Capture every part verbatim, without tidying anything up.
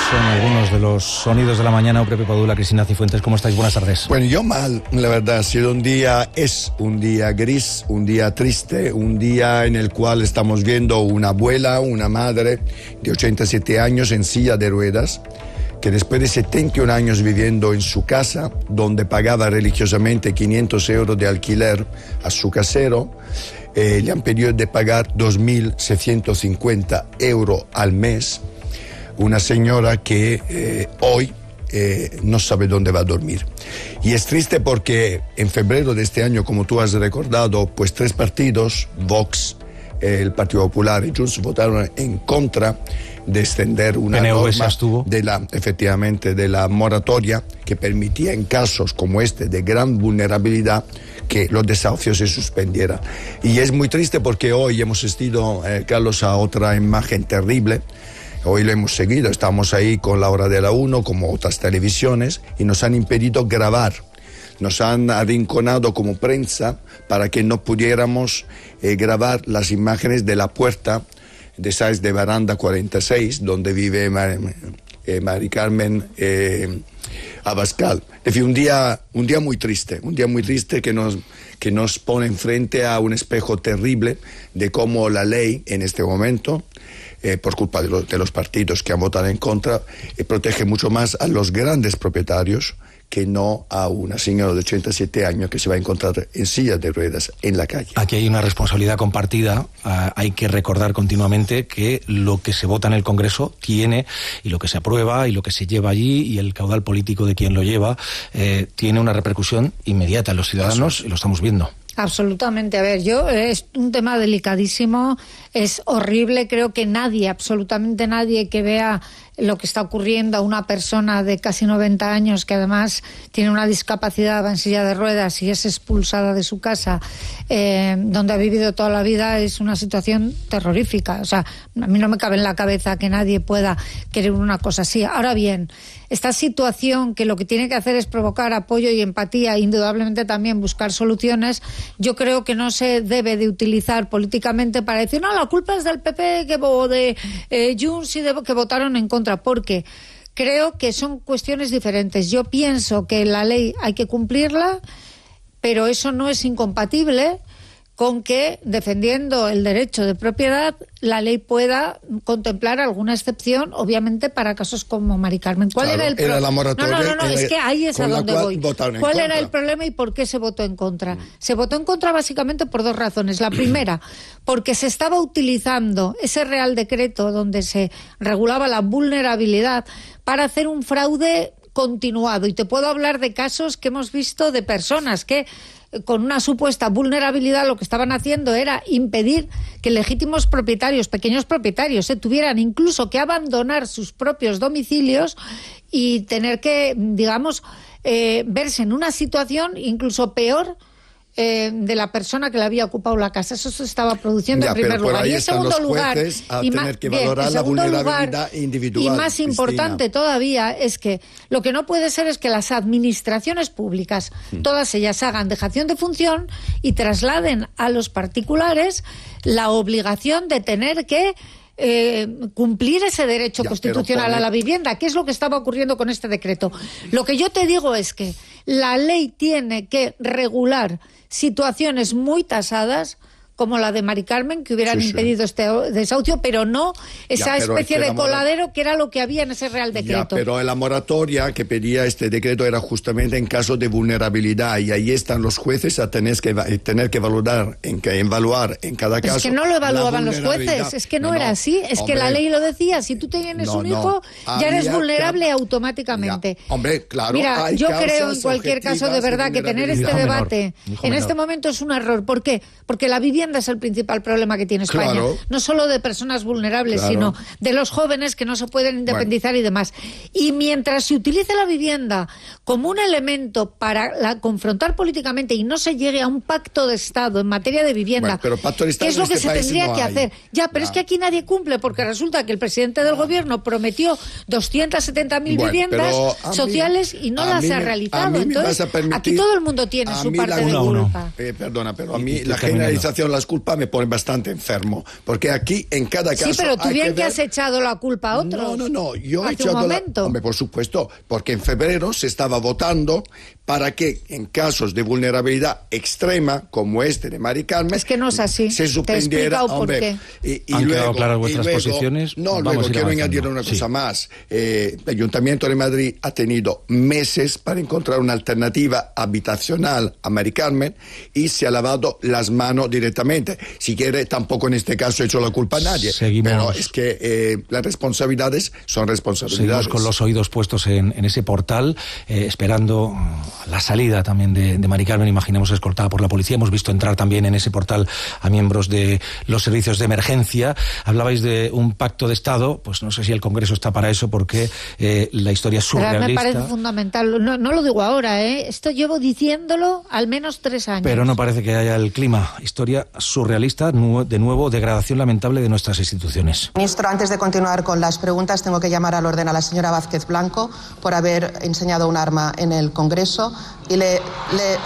son algunos de los sonidos de la mañana. Pepe Padula, Cristina Cifuentes, ¿cómo estáis? Buenas tardes. Bueno, yo mal, la verdad. Ha sido un día, es un día gris, un día triste, un día en el cual estamos viendo una abuela, una madre de ochenta y siete años en silla de ruedas, que después de setenta y un años viviendo en su casa, donde pagaba religiosamente quinientos euros de alquiler a su casero, eh, le han pedido de pagar dos mil seiscientos cincuenta euros al mes. Una señora que eh, hoy eh, no sabe dónde va a dormir. Y es triste porque en febrero de este año, como tú has recordado, pues tres partidos, Vox, eh, el Partido Popular y Junts, votaron en contra de extender una P N V norma de la, efectivamente, de la moratoria que permitía en casos como este de gran vulnerabilidad que los desahucios se suspendieran. Y es muy triste porque hoy hemos asistido, eh, Carlos, a otra imagen terrible. Hoy lo hemos seguido, estamos ahí con la hora de la uno, como otras televisiones, y nos han impedido grabar. Nos han arrinconado como prensa para que no pudiéramos eh, grabar las imágenes de la puerta de Sáenz de Baranda cuarenta y seis, donde vive Mar, eh, Mari Carmen eh, Abascal. En fin, un día, un día muy triste, un día muy triste que nos, que nos pone enfrente a un espejo terrible de cómo la ley en este momento, eh, por culpa de, lo, de los partidos que han votado en contra, eh, protege mucho más a los grandes propietarios que no a una señora de ochenta y siete años que se va a encontrar en silla de ruedas en la calle. Aquí hay una responsabilidad compartida. Uh, hay que recordar continuamente que lo que se vota en el Congreso tiene, y lo que se aprueba y lo que se lleva allí y el caudal político de quien lo lleva, eh, tiene una repercusión inmediata en los ciudadanos, y lo estamos viendo. Absolutamente. A ver, yo, es un tema delicadísimo, es horrible. Creo que nadie, absolutamente nadie que vea lo que está ocurriendo a una persona de casi noventa años que además tiene una discapacidad, va en silla de ruedas y es expulsada de su casa, eh, donde ha vivido toda la vida, es una situación terrorífica. O sea, a mí no me cabe en la cabeza que nadie pueda querer una cosa así. Ahora bien, esta situación que lo que tiene que hacer es provocar apoyo y empatía, indudablemente también buscar soluciones, yo creo que no se debe de utilizar políticamente para decir, no, la culpa es del P P que, o de eh, Junts y de, que votaron en contra, porque creo que son cuestiones diferentes. Yo pienso que la ley hay que cumplirla, pero eso no es incompatible con que, defendiendo el derecho de propiedad, la ley pueda contemplar alguna excepción, obviamente para casos como Mari Carmen. ¿Cuál claro, era el problema? Era la moratoria, no, no, no, no era, es que ahí es a donde voy. ¿Cuál era el problema y por qué se votó en contra? Mm. Se votó en contra básicamente por dos razones. La primera, porque se estaba utilizando ese Real Decreto donde se regulaba la vulnerabilidad para hacer un fraude continuado. Y te puedo hablar de casos que hemos visto de personas que con una supuesta vulnerabilidad lo que estaban haciendo era impedir que legítimos propietarios, pequeños propietarios, eh, tuvieran incluso que abandonar sus propios domicilios y tener que, digamos, eh, verse en una situación incluso peor Eh, de la persona que le había ocupado la casa. Eso se estaba produciendo ya, en primer lugar. Y en segundo lugar, a y tener más, que valorar bien, la vulnerabilidad lugar, individual. Y más Cristina. importante todavía es que lo que no puede ser es que las administraciones públicas, hmm. todas ellas hagan dejación de función y trasladen a los particulares la obligación de tener que Eh, cumplir ese derecho ya, constitucional pone... a la vivienda, que es lo que estaba ocurriendo con este decreto. Lo que yo te digo es que la ley tiene que regular situaciones muy tasadas, como la de Mari Carmen, que hubieran sí, impedido sí. este desahucio, pero no esa ya, pero especie es que de coladero mora... que era lo que había en ese Real Decreto. Ya, pero la moratoria que pedía este decreto era justamente en caso de vulnerabilidad, y ahí están los jueces a tener que, tener que valorar, en que evaluar en cada caso. Es que no lo evaluaban los jueces, es que no, no era así, es hombre, que la ley lo decía, si tú tienes no, un hijo, no. ya eres vulnerable que... automáticamente. Ya. Hombre, claro. Mira, yo creo en cualquier caso de verdad de que tener este hijo debate menor, en menor. este momento es un error. ¿Por qué? Porque la vivienda es el principal problema que tiene España, claro. no solo de personas vulnerables, claro. sino de los jóvenes que no se pueden independizar bueno. y demás. Y mientras se utilice la vivienda como un elemento para la, confrontar políticamente y no se llegue a un pacto de Estado en materia de vivienda, bueno, pero pacto de Estado que es lo este que se tendría no que hay. hacer. Ya, pero no. es que aquí nadie cumple, porque resulta que el presidente del no. gobierno prometió doscientas setenta mil bueno, viviendas sociales mí, y no las ha realizado. Entonces, permitir, aquí todo el mundo tiene su parte la, de no, culpa. No. Eh, perdona, pero a mí la generalización las culpas me pone bastante enfermo, porque aquí en cada caso... Sí, pero tú hay bien que, que ver... has echado la culpa a otros. No, no, no, yo Hace he echado un momento. la... Hombre, por supuesto, porque en febrero se estaba votando para que en casos de vulnerabilidad extrema, como este de Mari Carmen... Es que no es así. Se suspendiera, hombre... Y, y ¿Han luego, quedado claras vuestras luego, posiciones? No, Vamos luego quiero añadir una cosa sí. más. Eh, el Ayuntamiento de Madrid ha tenido meses para encontrar una alternativa habitacional a Mari Carmen y se ha lavado las manos directamente. Si quiere, tampoco en este caso he hecho la culpa a nadie. Seguimos, pero es que eh, las responsabilidades son responsabilidades. Seguimos con los oídos puestos en, en ese portal, eh, esperando la salida también de, de Mari Carmen, imaginemos escoltada por la policía. Hemos visto entrar también en ese portal a miembros de los servicios de emergencia. Hablabais de un pacto de Estado, pues no sé si el Congreso está para eso, porque eh, la historia es surrealista. Pero me parece fundamental, no, no lo digo ahora, ¿eh? Esto llevo diciéndolo al menos tres años. Pero no parece que haya el clima. Historia surrealista, de nuevo, degradación lamentable de nuestras instituciones. Ministro, antes de continuar con las preguntas, tengo que llamar al orden a la señora Vázquez Blanco por haber enseñado un arma en el Congreso y le... le...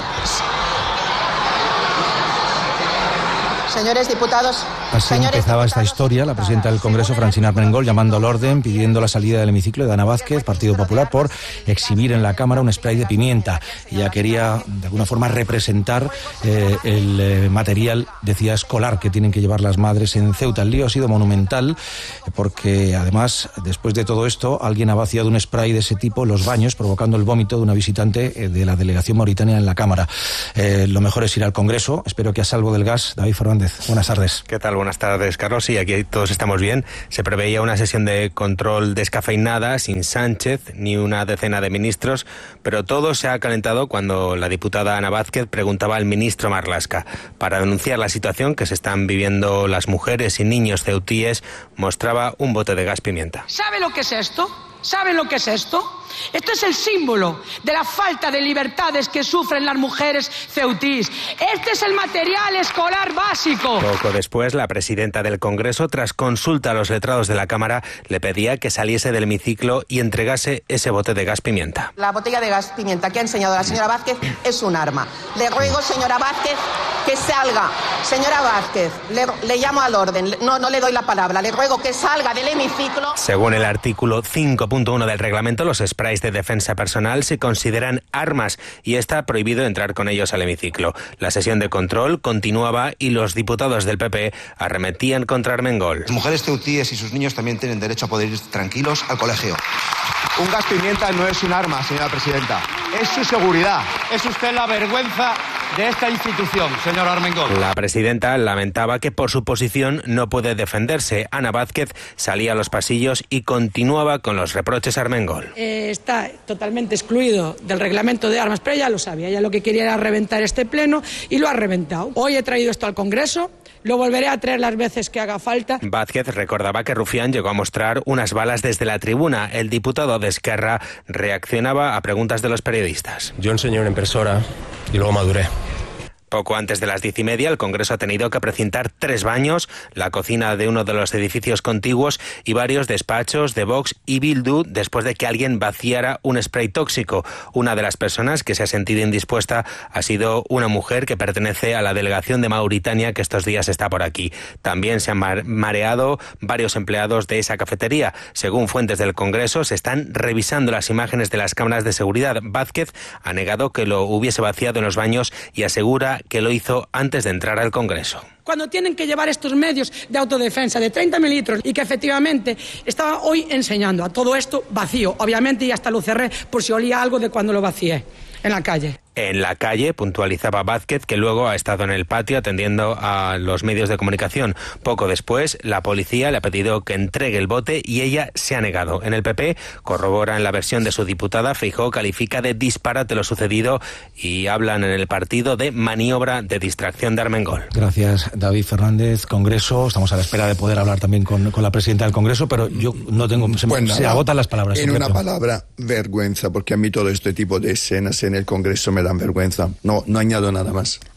Señores diputados... Así empezaba esta historia la presidenta del Congreso, Francina Armengol, llamando al orden, pidiendo la salida del hemiciclo de Ana Vázquez, Partido Popular, por exhibir en la Cámara un spray de pimienta. Ella quería, de alguna forma, representar eh, el eh, material, decía, escolar que tienen que llevar las madres en Ceuta. El lío ha sido monumental porque, además, después de todo esto, alguien ha vaciado un spray de ese tipo en los baños, provocando el vómito de una visitante de la delegación mauritania en la Cámara. Eh, lo mejor es ir al Congreso. Espero que a salvo del gas. David Fernández, buenas tardes. ¿Qué tal? Buenas tardes, Carlos. Sí, aquí todos estamos bien. Se preveía una sesión de control descafeinada, sin Sánchez ni una decena de ministros, pero todo se ha calentado cuando la diputada Ana Vázquez preguntaba al ministro Marlaska. Para denunciar la situación que se están viviendo las mujeres y niños ceutíes, mostraba un bote de gas pimienta. ¿Sabe lo que es esto? ¿Saben lo que es esto? Esto es el símbolo de la falta de libertades que sufren las mujeres ceutís. Este es el material escolar básico. Poco después, la presidenta del Congreso, tras consulta a los letrados de la Cámara, le pedía que saliese del hemiciclo y entregase ese bote de gas pimienta. La botella de gas pimienta que ha enseñado la señora Vázquez es un arma. Le ruego, señora Vázquez, que salga. Señora Vázquez, le, le llamo al orden. No, no le doy la palabra. Le ruego que salga del hemiciclo. Según el artículo cinco punto uno del reglamento, los sprays de defensa personal se consideran armas y está prohibido entrar con ellos al hemiciclo. La sesión de control continuaba y los diputados del P P arremetían contra Armengol. Las mujeres ceutíes y sus niños también tienen derecho a poder ir tranquilos al colegio. Un gas pimienta no es un arma, señora presidenta. Es su seguridad. Es usted la vergüenza de esta institución, señor Armengol. La presidenta lamentaba que por su posición no puede defenderse. Ana Vázquez salía a los pasillos y continuaba con los reproches a Armengol. Eh, está totalmente excluido del reglamento de armas, pero ella lo sabía. Ella lo que quería era reventar este pleno y lo ha reventado. Hoy he traído esto al Congreso. Lo volveré a traer las veces que haga falta. Vázquez recordaba que Rufián llegó a mostrar unas balas desde la tribuna. El diputado de Esquerra reaccionaba a preguntas de los periodistas. Yo enseñé una impresora y luego maduré. Poco antes de las diez y media, el Congreso ha tenido que precintar tres baños, la cocina de uno de los edificios contiguos y varios despachos de Vox y Bildu después de que alguien vaciara un spray tóxico. Una de las personas que se ha sentido indispuesta ha sido una mujer que pertenece a la delegación de Mauritania que estos días está por aquí. También se han mareado varios empleados de esa cafetería. Según fuentes del Congreso, se están revisando las imágenes de las cámaras de seguridad. Vázquez ha negado que lo hubiese vaciado en los baños y asegura que lo hizo antes de entrar al Congreso. Cuando tienen que llevar estos medios de autodefensa de treinta mililitros y que efectivamente estaba hoy enseñando a todo esto vacío, obviamente, y hasta lo cerré por si olía algo de cuando lo vacié en la calle. En la calle, puntualizaba Vázquez, que luego ha estado en el patio atendiendo a los medios de comunicación. Poco después, la policía le ha pedido que entregue el bote y ella se ha negado. En el P P corroboran la versión de su diputada. Feijóo califica de disparate lo sucedido y hablan en el partido de maniobra de distracción de Armengol. Gracias, David Fernández. Congreso, estamos a la espera de poder hablar también con, con la presidenta del Congreso, pero yo no tengo... Se, pues me, nada, se agotan las palabras. En una palabra, vergüenza, porque a mí todo este tipo de escenas en el Congreso me dan vergüenza. No, no añado nada más.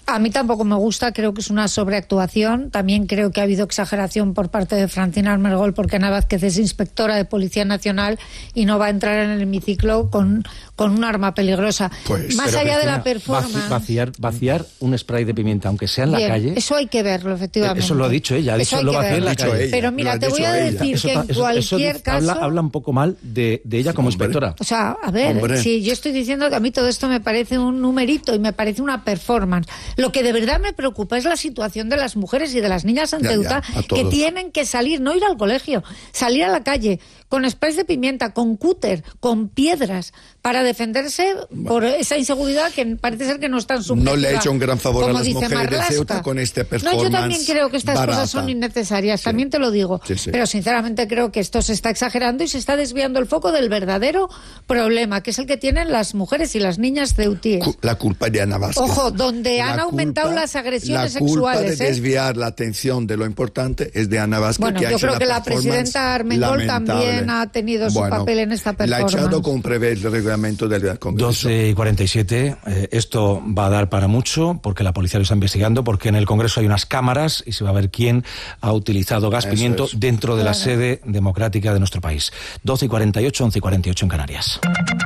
A mí tampoco me gusta, creo que es una sobreactuación. También creo que ha habido exageración por parte de Francina Armengol, porque Ana Vázquez es inspectora de Policía Nacional y no va a entrar en el hemiciclo con, con un arma peligrosa. Pues, Más allá de la performance... Vaciar, vaciar un spray de pimienta, aunque sea en la Bien, calle... Eso hay que verlo, efectivamente. Eso lo ha dicho ella, ha dicho Eso lo hay va a que hacer en la verlo. calle. Ella, Pero lo mira, ha te voy dicho a ella. decir Eso, que en eso- cualquier eso caso... habla, habla un poco mal de, de ella como Hombre. inspectora. O sea, a ver, Hombre. si yo estoy diciendo que a mí todo esto me parece un numerito y me parece una performance. Lo que de verdad me preocupa es la situación de las mujeres y de las niñas en Ya, ya, Ceuta, a que todos. tienen que salir, no ir al colegio, salir a la calle con sprays de pimienta, con cúter, con piedras, para defenderse por esa inseguridad que parece ser que no están subjetiva. No le ha hecho un gran favor a como las dice mujeres de Marlaska. Ceuta con este performance No, yo también creo que estas barata. cosas son innecesarias, también te lo digo. Sí, sí. Pero sinceramente creo que esto se está exagerando y se está desviando el foco del verdadero problema, que es el que tienen las mujeres y las niñas ceutíes. Cu- La culpa de Ana Vázquez. Ojo, donde La han aumentado culpa- las agresiones la culpa sexuales, de ¿eh? desviar la atención de lo importante es de Ana Vázquez. Bueno, que ha yo hecho creo una que la performance presidenta Armengol lamentable. también ha tenido su Bueno, papel en esta La ha performance. echado como prevé el reglamento del Congreso. doce y cuarenta y siete, eh, esto va a dar para mucho porque la policía lo está investigando, porque en el Congreso hay unas cámaras y se va a ver quién ha utilizado gas Eso pimiento es. dentro de la Claro. sede democrática de nuestro país. doce y cuarenta y ocho, once y cuarenta y ocho en Canarias.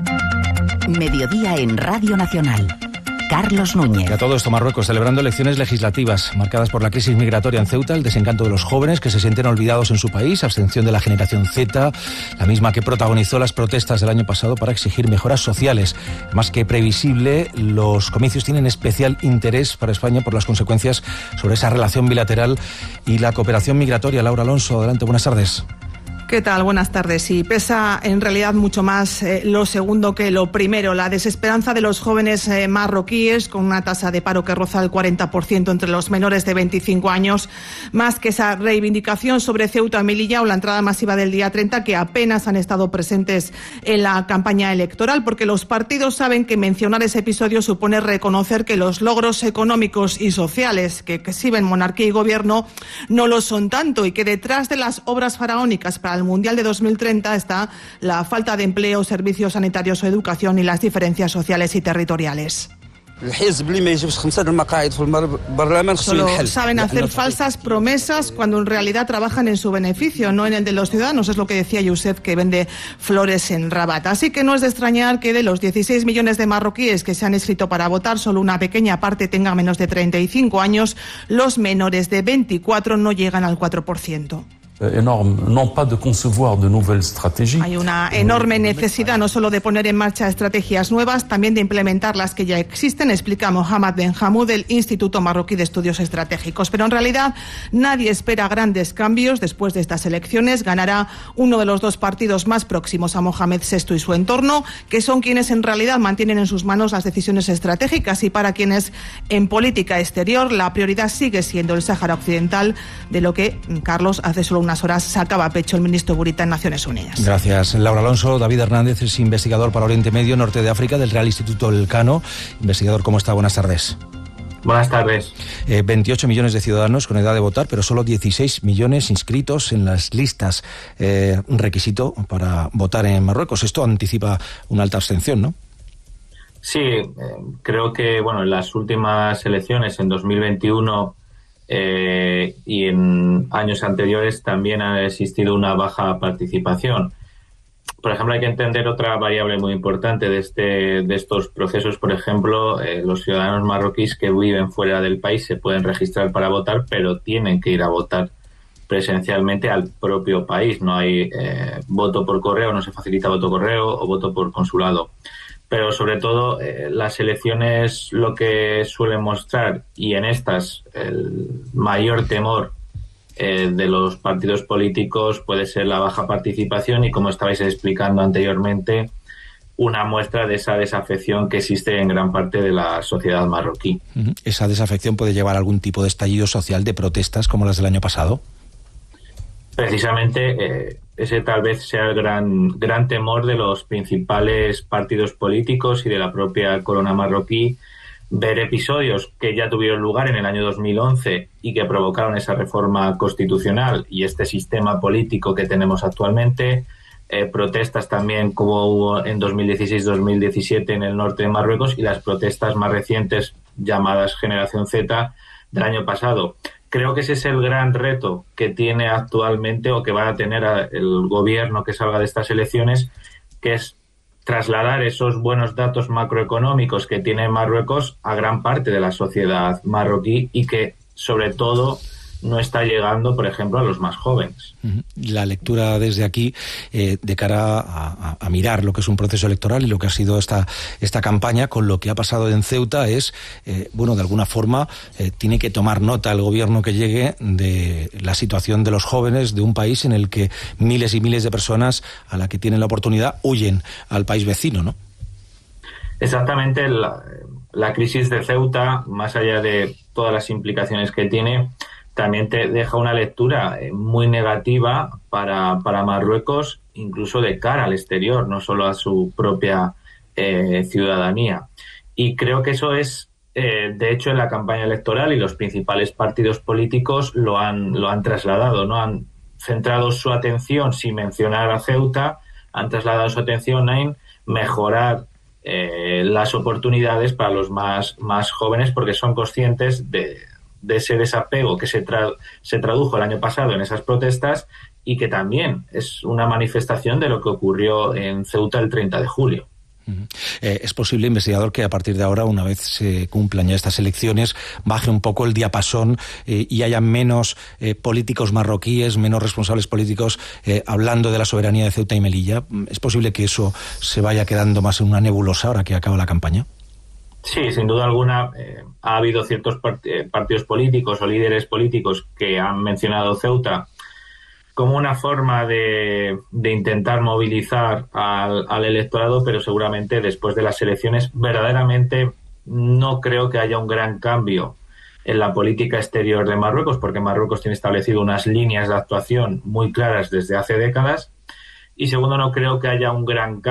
Mediodía en Radio Nacional. Carlos Núñez. Y a todo esto, Marruecos celebrando elecciones legislativas marcadas por la crisis migratoria en Ceuta, el desencanto de los jóvenes que se sienten olvidados en su país, abstención de la generación Z, la misma que protagonizó las protestas del año pasado para exigir mejoras sociales. Más que previsible, los comicios tienen especial interés para España por las consecuencias sobre esa relación bilateral y la cooperación migratoria. Laura Alonso, adelante, buenas tardes. ¿Qué tal? Buenas tardes. Y pesa en realidad mucho más eh, lo segundo que lo primero, la desesperanza de los jóvenes eh, marroquíes, con una tasa de paro que roza el cuarenta por ciento entre los menores de veinticinco años, más que esa reivindicación sobre Ceuta, Melilla o la entrada masiva del día treinta, que apenas han estado presentes en la campaña electoral, porque los partidos saben que mencionar ese episodio supone reconocer que los logros económicos y sociales que exhiben monarquía y gobierno no lo son tanto, y que detrás de las obras faraónicas para el Mundial de dos mil treinta está la falta de empleo, servicios sanitarios o educación y las diferencias sociales y territoriales. Solo saben hacer falsas promesas cuando en realidad trabajan en su beneficio, no en el de los ciudadanos, es lo que decía Youssef, que vende flores en Rabat. Así que no es de extrañar que de los dieciséis millones de marroquíes que se han inscrito para votar, solo una pequeña parte tenga menos de treinta y cinco años. Los menores de veinticuatro no llegan al cuatro por ciento. Enorme, non pas de concevoir de nouvelles stratégies. Hay una enorme necesidad no solo de poner en marcha estrategias nuevas, también de implementar las que ya existen, explica Mohamed Ben Hamoud del Instituto Marroquí de Estudios Estratégicos. Pero en realidad nadie espera grandes cambios después de estas elecciones. Ganará uno de los dos partidos más próximos a Mohamed sexto y su entorno, que son quienes en realidad mantienen en sus manos las decisiones estratégicas, y para quienes en política exterior la prioridad sigue siendo el Sáhara Occidental, de lo que, Carlos, hace solo unas horas sacaba pecho el ministro Burita en Naciones Unidas. Gracias, Laura Alonso. David Hernández es investigador para Oriente Medio, Norte de África, del Real Instituto Elcano. Investigador, ¿cómo está? Buenas tardes. Buenas tardes. Eh, veintiocho millones de ciudadanos con edad de votar, pero solo dieciséis millones inscritos en las listas. Eh, un requisito para votar en Marruecos. Esto anticipa una alta abstención, ¿no? Sí, eh, creo que bueno, en las últimas elecciones, en dos mil veintiuno eh, y en años anteriores, también ha existido una baja participación. Por ejemplo, hay que entender otra variable muy importante de este de estos procesos. Por ejemplo, eh, los ciudadanos marroquíes que viven fuera del país se pueden registrar para votar, pero tienen que ir a votar presencialmente al propio país. No hay eh, voto por correo, no se facilita voto correo o voto por consulado. Pero sobre todo eh, las elecciones lo que suelen mostrar, y en estas el mayor temor eh, de los partidos políticos puede ser la baja participación y, como estabais explicando anteriormente, una muestra de esa desafección que existe en gran parte de la sociedad marroquí. ¿Esa desafección puede llevar a algún tipo de estallido social, de protestas como las del año pasado? Precisamente eh, ese tal vez sea el gran, gran temor de los principales partidos políticos y de la propia corona marroquí, ver episodios que ya tuvieron lugar en el año dos mil once y que provocaron esa reforma constitucional y este sistema político que tenemos actualmente, eh, protestas también como hubo en dos mil dieciséis dos mil diecisiete en el norte de Marruecos, y las protestas más recientes llamadas Generación Z del año pasado. Creo que ese es el gran reto que tiene actualmente o que va a tener el gobierno que salga de estas elecciones, que es trasladar esos buenos datos macroeconómicos que tiene Marruecos a gran parte de la sociedad marroquí y que, sobre todo, no está llegando, por ejemplo, a los más jóvenes. La lectura desde aquí, eh, de cara a, a mirar lo que es un proceso electoral y lo que ha sido esta, esta campaña, con lo que ha pasado en Ceuta, es, eh, bueno, de alguna forma, eh, tiene que tomar nota el gobierno que llegue de la situación de los jóvenes de un país en el que miles y miles de personas, a la que tienen la oportunidad, huyen al país vecino, ¿no? Exactamente. La, la crisis de Ceuta, más allá de todas las implicaciones que tiene, también te deja una lectura muy negativa para, para Marruecos, incluso de cara al exterior, no solo a su propia eh, ciudadanía. Y creo que eso es, eh, de hecho, en la campaña electoral, y los principales partidos políticos lo han, lo han trasladado, ¿no? Han centrado su atención, sin mencionar a Ceuta, han trasladado su atención en mejorar eh, las oportunidades para los más, más jóvenes, porque son conscientes de de ese desapego que se, tra se tradujo el año pasado en esas protestas y que también es una manifestación de lo que ocurrió en Ceuta el treinta de julio. Uh-huh. eh, ¿Es posible, investigador, que a partir de ahora, una vez se cumplan ya estas elecciones, baje un poco el diapasón eh, y haya menos eh, políticos marroquíes, menos responsables políticos eh, hablando de la soberanía de Ceuta y Melilla? ¿Es posible que eso se vaya quedando más en una nebulosa ahora que acaba la campaña? Sí, sin duda alguna, eh, ha habido ciertos part eh, partidos políticos o líderes políticos que han mencionado Ceuta como una forma de, de intentar movilizar al, al electorado, pero seguramente después de las elecciones verdaderamente no creo que haya un gran cambio en la política exterior de Marruecos, porque Marruecos tiene establecido unas líneas de actuación muy claras desde hace décadas, y segundo, no creo que haya un gran cambio